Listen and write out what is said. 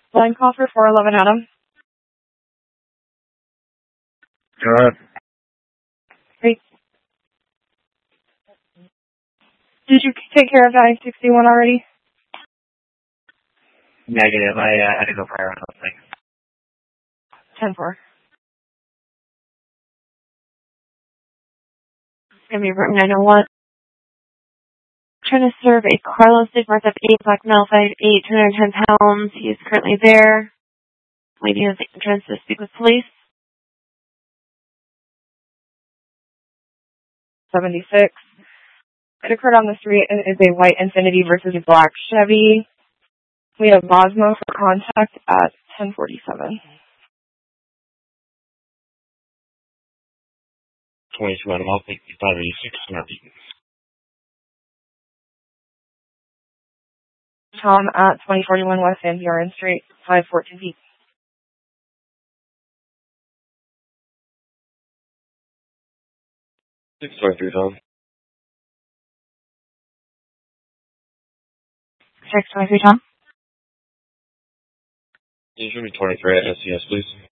Line call for 411 Adam. Go ahead. Great. Did you take care of I-61 already? Negative. I had to go prior on those things. 10-4. It's going to be room 901. Trying to serve a Carlos Digmark of 8, black male, 5'8", 210 pounds. He is currently there. Waiting at the entrance to speak with police. 76. It occurred on the street and is a white Infiniti versus a black Chevy. We have Bosmo for contact at 10:47. 22 Adam, I'll take 586 Snarky. Tom at 2041 West Van Buren Street, 514 feet. 623 Tom. 623 Tom. You should be 23 at SCS, please.